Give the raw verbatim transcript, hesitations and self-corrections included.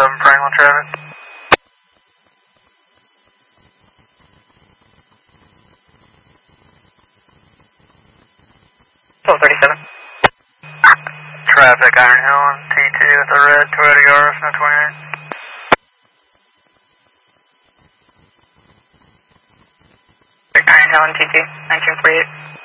seven Franklin traffic. twelve thirty-seven. Traffic, Iron Hill on T two with the red Toyota Yaris, no twenty-eight. Iron Hill on T two, nineteen forty-eight.